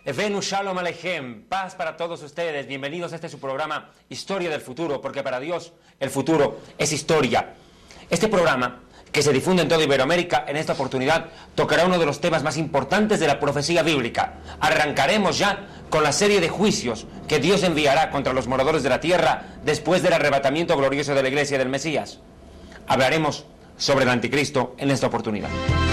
Venus Shalom Aleichem, paz para todos ustedes, bienvenidos a este su programa Historia del Futuro, porque para Dios el futuro es historia. Este programa, que se difunde en toda Iberoamérica, en esta oportunidad tocará uno de los temas más importantes de la profecía bíblica. Arrancaremos ya con la serie de juicios que Dios enviará contra los moradores de la tierra después del arrebatamiento glorioso de la iglesia del Mesías. Hablaremos sobre el anticristo en esta oportunidad.